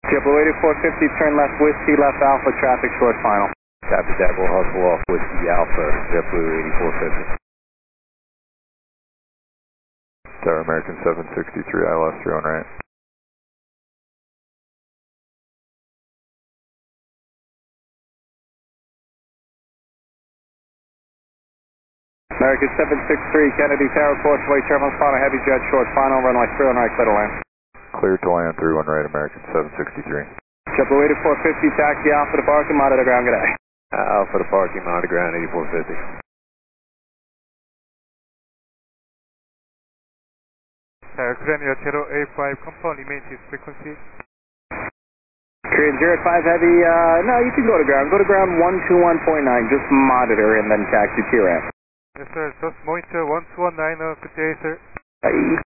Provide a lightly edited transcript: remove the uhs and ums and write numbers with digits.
JetBlue 8450, turn left, Whiskey left Alpha, traffic short final. Copy that, we'll hustle off Whiskey Alpha, JetBlue 8450. Tower American 763, ILS 3 on right. American 763, Kennedy Tower, Porchway, terminal final, heavy jet, short final, runway 3 on right, clear to land. Clear to land, 31 right, American 763. JetBlue 8450, taxi Alpha to parking, monitor ground, good day. Alpha to parking, monitor ground 8450. Tower Korean 085, confirm remains frequency. Korean 05 Heavy, no, you can go to ground 121.9, just monitor and then taxi TRAM. Yes sir, just monitor 1219, good day sir. Bye.